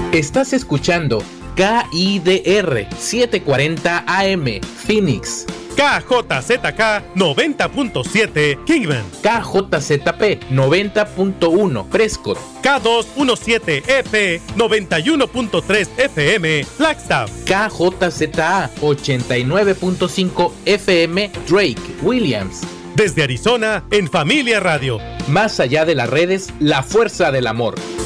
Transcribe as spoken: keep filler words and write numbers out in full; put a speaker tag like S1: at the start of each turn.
S1: Estás escuchando K I D R setecientos cuarenta A M Phoenix,
S2: K J Z K noventa punto siete Kingman,
S1: K J Z P noventa punto uno Prescott,
S2: K doscientos diecisiete E P noventa y uno punto tres F M Flagstaff,
S1: K J Z A ochenta y nueve punto cinco F M Drake Williams.
S2: Desde Arizona, en Familia Radio.
S1: Más allá de las redes, la fuerza del amor.